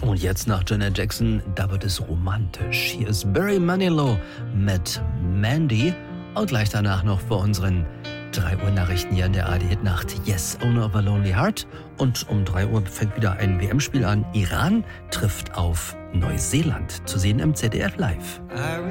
Und jetzt nach Janet Jackson, da wird es romantisch. Hier ist Barry Manilow mit Mandy. Und gleich danach noch vor unseren 3 Uhr Nachrichten hier in der ARD-Hitnacht. Yes, Owner of a Lonely Heart. Und um 3 Uhr fängt wieder ein WM-Spiel an. Iran trifft auf Neuseeland. Zu sehen im ZDF Live.